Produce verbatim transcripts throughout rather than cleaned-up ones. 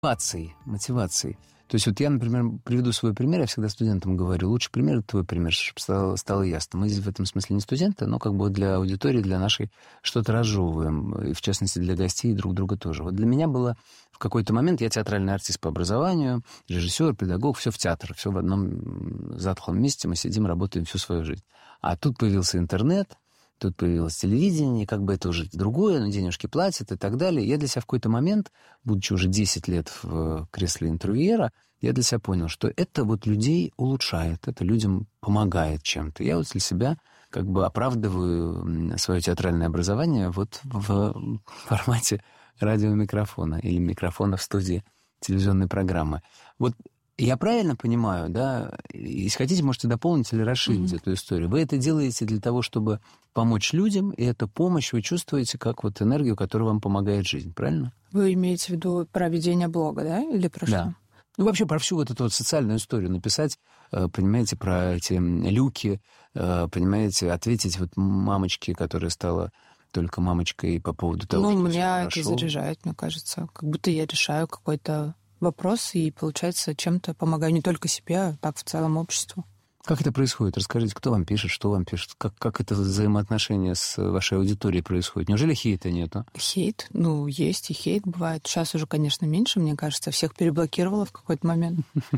Мотивацией, мотивацией. То есть вот я, например, приведу свой пример, я всегда студентам говорю, лучший пример – это твой пример, чтобы стало, стало ясно. Мы в этом смысле не студенты, но как бы для аудитории, для нашей что-то разжевываем, и в частности для гостей и друг друга тоже. Вот для меня было в какой-то момент, я театральный артист по образованию, режиссер, педагог, все в театр, все в одном затхлом месте, мы сидим, работаем всю свою жизнь. А тут появился интернет, тут появилось телевидение, как бы это уже другое, но денежки платят и так далее. Я для себя в какой-то момент, будучи уже десять лет в кресле интервьюера, я для себя понял, что это вот людей улучшает, это людям помогает чем-то. Я вот для себя как бы оправдываю свое театральное образование вот в формате радиомикрофона или микрофона в студии телевизионной программы. Вот я правильно понимаю, да? Если хотите, можете дополнить или расширить mm-hmm. эту историю. Вы это делаете для того, чтобы помочь людям, и эту помощь вы чувствуете как вот энергию, которая вам помогает жизнь, правильно? Вы имеете в виду про ведение блога, да? Или про что? Да. Ну, вообще про всю вот эту вот социальную историю написать, понимаете, про эти люки, понимаете, ответить вот мамочке, которая стала только мамочкой по поводу того, ну, что меня все это хорошо. Заряжает, мне кажется. Как будто я решаю какой-то вопрос и, получается, чем-то помогаю не только себе, а так в целом обществу. Как это происходит? Расскажите, кто вам пишет, что вам пишет? Как, как это взаимоотношение с вашей аудиторией происходит? Неужели хейта нету? Хейт? Ну, есть и хейт бывает. Сейчас уже, конечно, меньше, мне кажется. Всех переблокировала в какой-то момент.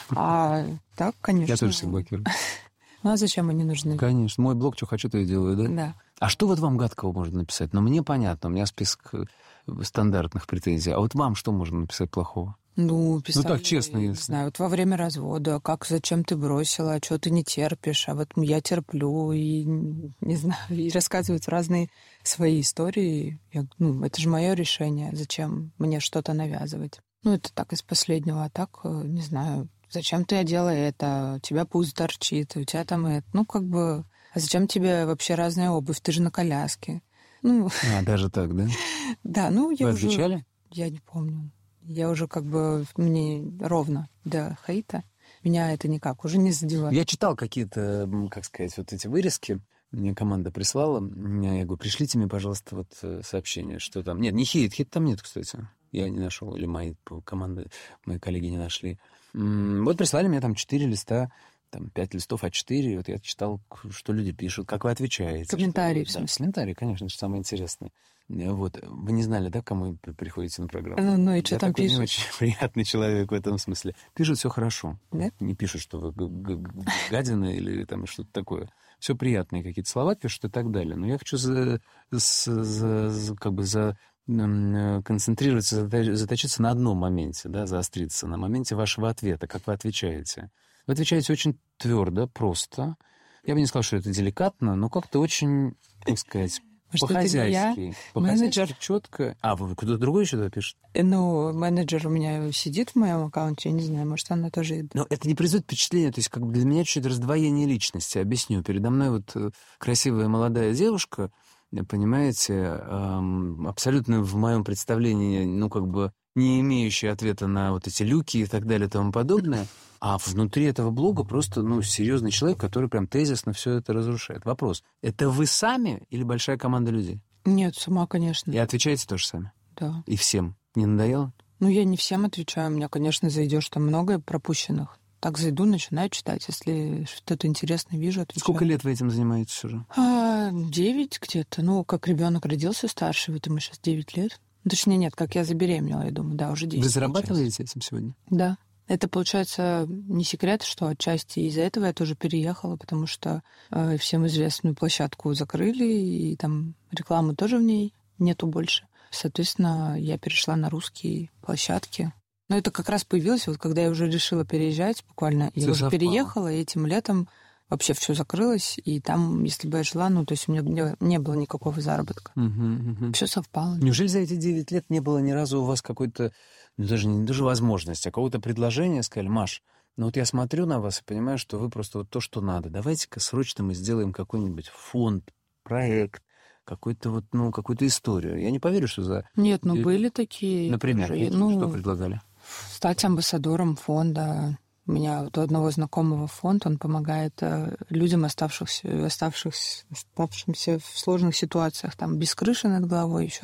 А так, конечно. Я тоже всех блокирую. Ну, а зачем они нужны? Конечно. Мой блог, что хочу, то и делаю, да? Да. А что вот вам гадкого можно написать? Ну, мне понятно, у меня список стандартных претензий. А вот вам что можно написать плохого? Ну, писали, ну, так честно, не если... знаю, вот во время развода, как, зачем ты бросила, что ты не терпишь, а вот я терплю, и, не знаю, и рассказывают разные свои истории. Я, ну, это же мое решение, зачем мне что-то навязывать. Ну, это так из последнего, а так, не знаю, зачем ты одела это, у тебя пуз торчит, у тебя там это, ну, как бы, а зачем тебе вообще разная обувь, ты же на коляске. Ну... А, даже так, да? Да, ну, я Вы уже... отвечали? Я не помню. Я уже как бы, мне ровно до хейта, меня это никак уже не задевает. Я читал какие-то, как сказать, вот эти вырезки, мне команда прислала, я говорю, пришлите мне, пожалуйста, вот сообщение, что там... Нет, не хейт, хейт там нет, кстати. Я не нашел, или мои команды, мои коллеги не нашли. Вот прислали мне там четыре листа, там пять листов а четыре, вот я читал, что люди пишут, как вы отвечаете. Комментарии, что... в смысле? Да, комментарии, конечно, что самое интересное. Вот. Вы не знали, да, к кому приходите на программу? Ну, ну и что я там такой пишут? не очень приятный человек в этом смысле. Пишут все хорошо. Да? Не пишут, что вы гадина или там что-то такое. Все приятные какие-то слова пишут и так далее. Но я хочу за, за, за, как бы за, концентрироваться, заточиться на одном моменте, да, заостриться, на моменте вашего ответа, как вы отвечаете. Вы отвечаете очень твердо, просто. Я бы не сказал, что это деликатно, но как-то очень, как сказать... По-хозяйски. Менеджер. Четко. А, вы кто-то другой еще туда пишет? Ну, менеджер у меня сидит в моем аккаунте, я не знаю, может, она тоже... Но это не производит впечатления, то есть как бы для меня чуть-чуть раздвоение личности. Объясню. Передо мной вот красивая молодая девушка, понимаете, эм, абсолютно в моем представлении, ну, как бы не имеющая ответа на вот эти люки и так далее и тому подобное. А внутри этого блога просто, ну, серьезный человек, который прям тезисно все это разрушает. Вопрос, это вы сами или большая команда людей? Нет, сама, конечно. И отвечаете тоже сами? Да. И всем? Не надоело? Ну, я не всем отвечаю. У меня, конечно, зайдешь, там много пропущенных. Так зайду, начинаю читать. Если что-то интересное вижу, отвечаю. Сколько лет вы этим занимаетесь уже? А, девять где-то. Ну, как ребенок родился старший, вот ему сейчас девять лет. Точнее, нет, как я забеременела, я думаю, да, уже девять. Вы зарабатываете этим сегодня? Да. Это, получается, не секрет, что отчасти из-за этого я тоже переехала, потому что э, всем известную площадку закрыли, и там рекламы тоже в ней нету больше. Соответственно, я перешла на русские площадки. Но это как раз появилось, вот когда я уже решила переезжать, буквально, я уже переехала, и этим летом вообще все закрылось, и там, если бы я жила, ну, то есть у меня не, не было никакого заработка. Угу, угу. Все совпало. Неужели за эти девять лет не было ни разу у вас какой-то, ну, даже не даже возможности, а какого-то предложения, сказали, Маш, ну вот я смотрю на вас и понимаю, что вы просто вот то, что надо. Давайте-ка срочно мы сделаем какой-нибудь фонд, проект, какой-то вот, ну, какую-то историю. Я не поверю, что за... Нет, ну, были такие... Например, тоже, ну, что предлагали? Стать амбассадором фонда. У меня вот у одного знакомого фонд, он помогает э, людям, оставшихся, оставшихся, оставшимся в сложных ситуациях, там, без крыши над головой, еще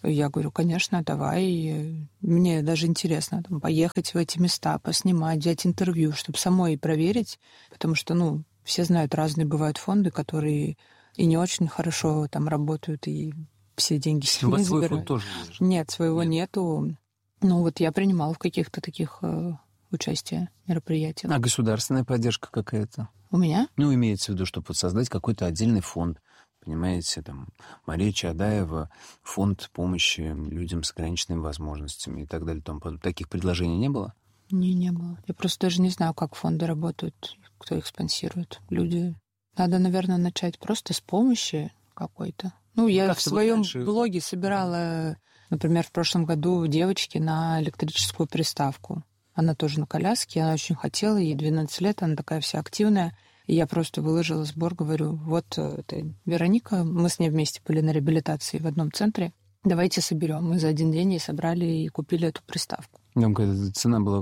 Я говорю, конечно, давай. Мне даже интересно там, поехать в эти места, поснимать, взять интервью, чтобы самой проверить, потому что, ну, все знают, разные бывают фонды, которые и не очень хорошо там работают, и все деньги себе забирают. У вас свой фонд тоже есть? Нет, своего Нет. нету. Ну, вот я принимала в каких-то таких э, участия, мероприятиях. А государственная поддержка какая-то? У меня? Ну, имеется в виду, чтобы вот создать какой-то отдельный фонд. Понимаете, там, Мария Чадаева, фонд помощи людям с ограниченными возможностями и так далее. Там, таких предложений не было? Не, не было. Я просто даже не знаю, как фонды работают, кто их спонсирует. Люди... Надо, наверное, начать просто с помощи какой-то. Ну, я как в своем дальше... блоге собирала, например, в прошлом году девочке на электрическую приставку. Она тоже на коляске, она очень хотела, ей двенадцать лет, она такая вся активная. И я просто выложила сбор, говорю, вот это Вероника, мы с ней вместе были на реабилитации в одном центре, давайте соберем. Мы за один день ей собрали и купили эту приставку. Там какая-то цена была...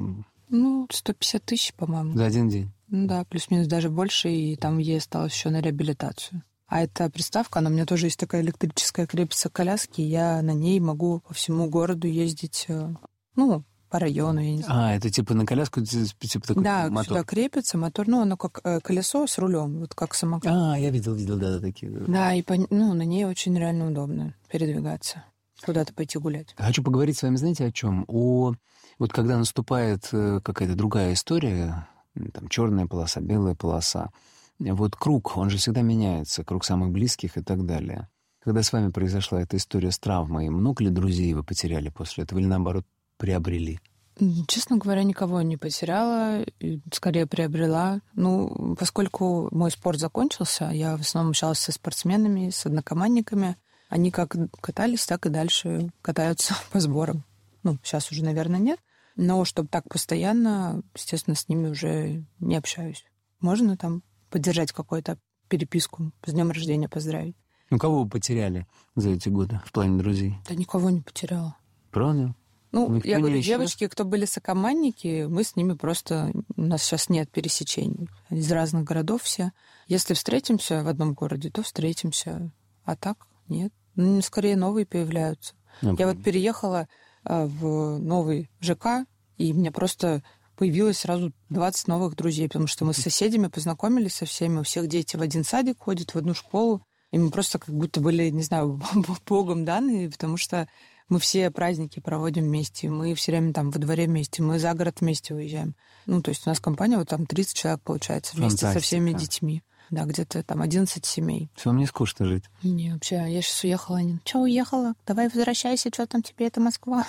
Ну, сто пятьдесят тысяч, по-моему. За один день? Ну да, плюс-минус даже больше, и там ей осталось еще на реабилитацию. А эта приставка, она у меня тоже есть такая электрическая, крепится к коляске, я на ней могу по всему городу ездить, ну, по району, я не знаю. А, это типа на коляску, типа такой да, мотор? Да, сюда крепится мотор, ну, оно как э, колесо с рулем, вот как самокат. А, я видел, видел, да, такие. Да, и по, ну, на ней очень реально удобно передвигаться, куда-то пойти гулять. Хочу поговорить с вами, знаете, о чем? О, вот когда наступает какая-то другая история, там черная полоса, белая полоса, вот круг, он же всегда меняется, круг самых близких и так далее. Когда с вами произошла эта история с травмой, много ли друзей вы потеряли после этого или, наоборот, приобрели? Честно говоря, никого не потеряла, скорее приобрела. Ну, поскольку мой спорт закончился, я в основном общалась со спортсменами, с однокомандниками. Они как катались, так и дальше катаются по сборам. Ну, сейчас уже, наверное, нет. Но чтобы так постоянно, естественно, с ними уже не общаюсь. Можно там поддержать какую-то переписку, с днем рождения поздравить. Ну, кого вы потеряли за эти годы в плане друзей? Да никого не потеряла. Правда? Ну, Никто я говорю, ищет? девочки, кто были сокомандники, мы с ними просто... У нас сейчас нет пересечений. Из разных городов все. Если встретимся в одном городе, то встретимся. А так нет. Ну, скорее новые появляются. Я, я вот переехала а, в новый ЖК, и у меня просто появилось сразу двадцать новых друзей, потому что мы с соседями познакомились со всеми. У всех дети в один садик ходят, в одну школу. И мы просто как будто были, не знаю, богом данные, потому что мы все праздники проводим вместе, мы все время там во дворе вместе, мы за город вместе уезжаем. Ну, то есть у нас компания, вот там тридцать человек получается, вместе Фантастика. Со всеми детьми. Да, где-то там одиннадцать семей. Все, вам не скучно жить? Не, вообще, я сейчас уехала. Они, что уехала? Давай возвращайся, что там тебе, это Москва.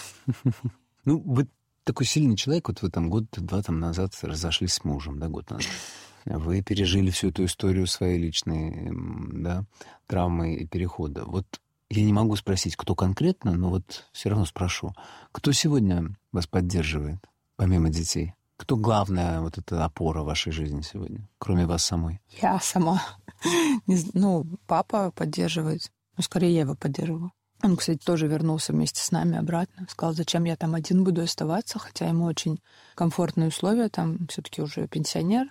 Ну, вы такой сильный человек, вот вы там год-два там назад разошлись с мужем, да, год назад. Вы пережили всю эту историю своей личной, да, травмы и перехода. Вот я не могу спросить, кто конкретно, но вот все равно спрошу. Кто сегодня вас поддерживает, помимо детей? Кто главная вот эта опора в вашей жизни сегодня, кроме вас самой? Я сама. Ну, папа поддерживает. Ну, скорее, я его поддерживаю. Он, кстати, тоже вернулся вместе с нами обратно. Сказал, зачем я там один буду оставаться, хотя ему очень комфортные условия, там все-таки уже пенсионер.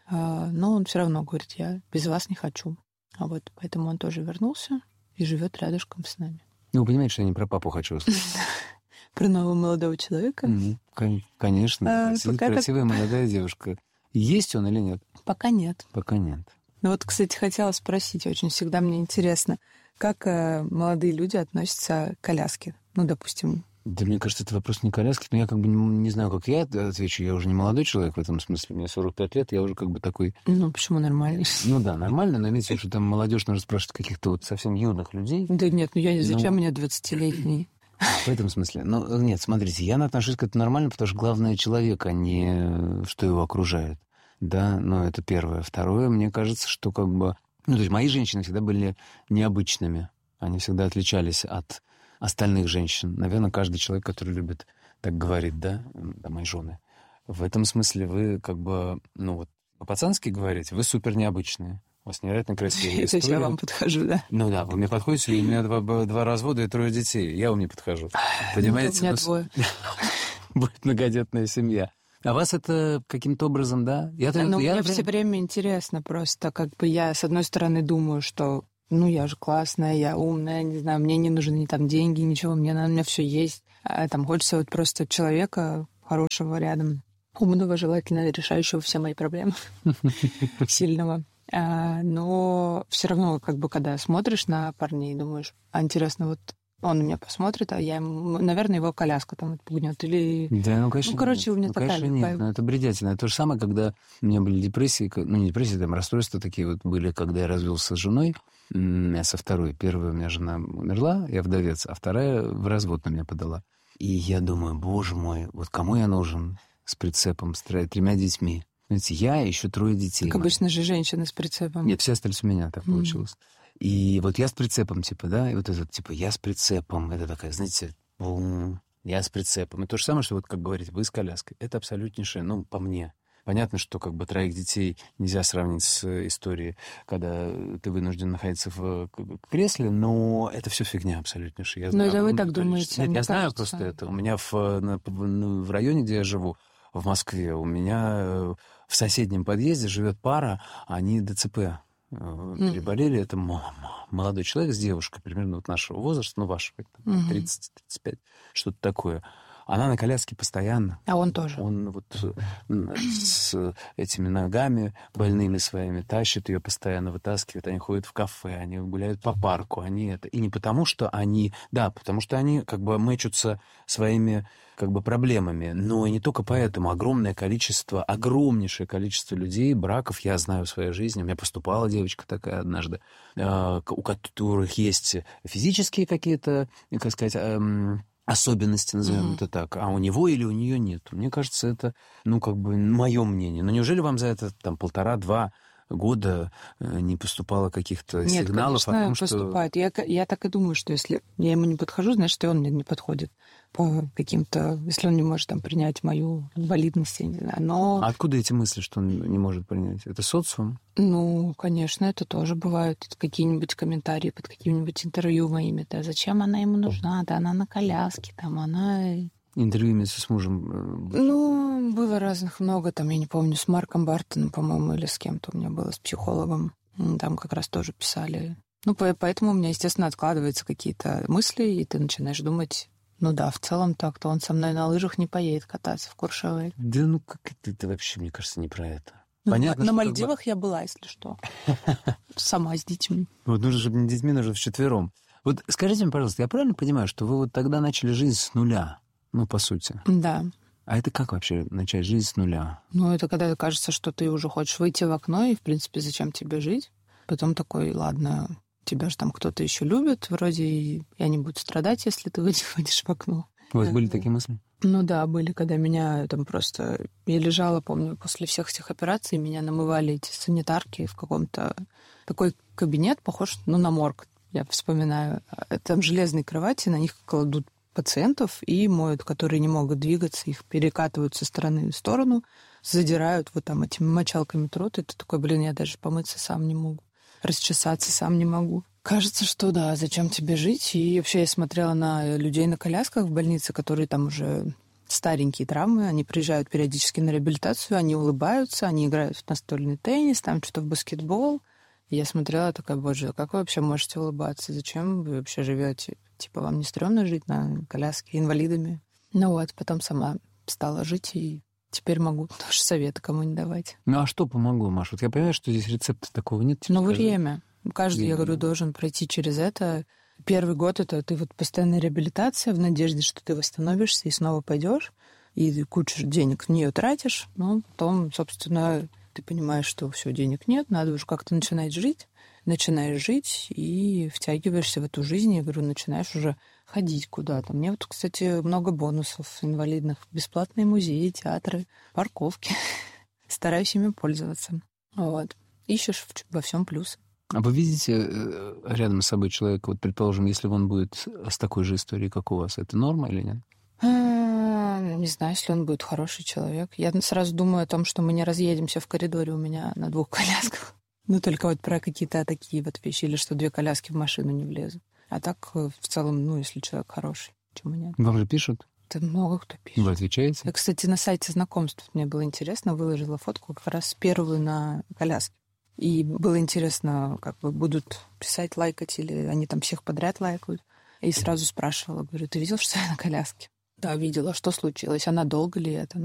Но он все равно говорит, я без вас не хочу. А вот поэтому он тоже вернулся и живет рядышком с нами. Ну, вы понимаете, что я не про папу хочу услышать. Про нового молодого человека? Конечно. Красивая молодая девушка. Есть он или нет? Пока нет. Пока нет. Ну вот, кстати, хотела спросить, очень всегда мне интересно, как молодые люди относятся к коляске? Ну, допустим... Да, мне кажется, это вопрос не коляски, но я как бы не, не знаю, как я отвечу. Я уже не молодой человек в этом смысле. Мне сорок пять лет, я уже как бы такой... Ну, почему нормально? Ну да, нормально, но имеется в виду, что там молодежь нужно спрашивать каких-то вот совсем юных людей. Да нет, ну я зачем мне двадцатилетний? В этом смысле. Ну, нет, смотрите, я отношусь к этому нормально, потому что главное человек, а не что его окружает. Да, ну это первое. Второе, мне кажется, что как бы... Ну, то есть мои женщины всегда были необычными. Они всегда отличались от остальных женщин. Наверное, каждый человек, который любит так говорить, да, да, мои жены. В этом смысле вы как бы, ну вот, по-пацански говорите, вы супер необычные. У вас невероятно красивые истории. То есть я вам подхожу, да? Ну да, вы мне подходите, и у меня два, два развода и трое детей. Я вам не подхожу. Понимаете? У меня двое. Будет многодетная семья. А вас это каким-то образом, да? Я, ну, я, мне все время интересно просто, как бы я, с одной стороны, думаю, что ну, я же классная, я умная, не знаю, мне не нужны там деньги, ничего, мне, у меня все есть. А там хочется вот просто человека хорошего рядом, умного, желательно решающего все мои проблемы, сильного. А, но все равно, как бы, когда смотришь на парней, думаешь, а интересно, вот он на меня посмотрит, а я ему, наверное, его коляска там отпугнет. Или... Да, ну, конечно, ну, короче, нет. у меня ну, такая... конечно, нет. Но это бредятина. Это то же самое, когда у меня были депрессии, ну, не депрессии, там, расстройства такие вот были, когда я развелся с женой, я со второй. Первая у меня жена умерла, я вдовец, а вторая в развод на меня подала. И я думаю, боже мой, вот кому я нужен с прицепом, с тремя детьми? Знаете, я и еще трое детей. Так обычно же женщины с прицепом. Нет, все остались у меня, так mm. получилось. И вот я с прицепом, типа, да, и вот этот, типа, я с прицепом, это такая, знаете, бум, я с прицепом. И то же самое, что вот, как говорите, вы с коляской. Это абсолютнейшее, ну, по мне. Понятно, что как бы троих детей нельзя сравнить с историей, когда ты вынужден находиться в кресле, но это все фигня абсолютнейшая. Но это вы так думаете? Нет, я кажется... знаю просто это. У меня в, в, в районе, где я живу, в Москве, у меня в соседнем подъезде живет пара, они ДЦП переболели. Mm. Это молодой человек с девушкой, примерно вот нашего возраста, ну, вашего, тридцать тридцать пять, что-то такое. Она на коляске постоянно. А он тоже? Он вот с этими ногами больными своими тащит ее постоянно, вытаскивает. Они ходят в кафе, они гуляют по парку. Они это... И не потому, что они... Да, потому что они как бы мэчутся своими как бы проблемами. Но и не только поэтому. Огромное количество, огромнейшее количество людей, браков я знаю в своей жизни. У меня поступала девочка такая однажды, у которых есть физические какие-то, как сказать... особенности, назовем mm-hmm. это так, а у него или у нее нет. Мне кажется, это, ну, как бы, мое мнение. Но неужели вам за это, там, полтора-два года не поступало каких-то нет, сигналов конечно, о том, что... поступает. Я, я так и думаю, что если я ему не подхожу, значит, и он мне не подходит по каким-то... Если он не может там принять мою инвалидность, я не знаю, но... А откуда эти мысли, что он не может принять? Это социум? Ну, конечно, это тоже бывают какие-нибудь комментарии под каким-нибудь интервью моими. Да зачем она ему нужна? Да она на коляске, там она... Интервью вместе с мужем? Ну, было разных много. Там, я не помню, с Марком Бартоном, по-моему, или с кем-то у меня было, с психологом. Там как раз тоже писали. Ну, поэтому у меня, естественно, откладываются какие-то мысли, и ты начинаешь думать, ну да, в целом так-то он со мной на лыжах не поедет кататься в Куршавель. Да ну как это, это вообще, мне кажется, не про это. Ну, понятно, на что Мальдивах как бы... я была, если что. Сама с детьми. Вот нужно, чтобы не с детьми, нужно вчетвером. Вот скажите мне, пожалуйста, я правильно понимаю, что вы вот тогда начали жизнь с нуля? Ну, по сути. Да. А это как вообще начать жизнь с нуля? Ну, это когда кажется, что ты уже хочешь выйти в окно, и, в принципе, зачем тебе жить? Потом такой, ладно, тебя же там кто-то еще любит, вроде я не буду страдать, если ты выйдешь в окно. У вас были такие мысли? Ну да, были, когда меня там просто... Я лежала, помню, после всех этих операций, меня намывали эти санитарки в каком-то... Такой кабинет, похож, ну, на морг, я вспоминаю. Там железные кровати, на них кладут пациентов и моют, которые не могут двигаться, их перекатывают со стороны в сторону, задирают вот там этими мочалками трут, и ты такой, блин, я даже помыться сам не могу, расчесаться сам не могу. Кажется, что да, зачем тебе жить? И вообще я смотрела на людей на колясках в больнице, которые там уже старенькие травмы, они приезжают периодически на реабилитацию, они улыбаются, они играют в настольный теннис, там что-то в баскетбол. И я смотрела, такая, боже, как вы вообще можете улыбаться? Зачем вы вообще живете? Типа, вам не стрёмно жить на коляске инвалидами? Ну вот, потом сама стала жить, и теперь могу тоже советы кому не давать. Ну а что помогло, Маша? Вот я понимаю, что здесь рецепта такого нет. Ну, время. Каждый, я говорю, должен пройти через это. Первый год — это ты вот постоянная реабилитация в надежде, что ты восстановишься и снова пойдешь, и кучу денег в нее тратишь, но потом, собственно, ты понимаешь, что все, денег нет, надо уже как-то начинать жить, начинаешь жить и втягиваешься в эту жизнь, я говорю, начинаешь уже ходить куда-то. Мне вот, кстати, много бонусов инвалидных. Бесплатные музеи, театры, парковки. Стараюсь ими пользоваться. Вот. Ищешь во всем плюсы. А вы видите рядом с собой человека, вот, предположим, если он будет с такой же историей, как у вас, это норма или нет? Не знаю, если он будет хороший человек. Я сразу думаю о том, что мы не разъедемся в коридоре у меня на двух колясках. Ну, только вот про какие-то такие вот вещи, или что две коляски в машину не влезут. А так, в целом, ну, если человек хороший, почему нет? Вам же пишут? Да много кто пишет. Вы отвечаете? Я, кстати, на сайте знакомств, мне было интересно, выложила фотку как раз первую на коляске. И было интересно, как бы будут писать, лайкать, или они там всех подряд лайкают. И сразу спрашивала, говорю, ты видел, что я на коляске? Да, видела. Что случилось? А надолго ли это?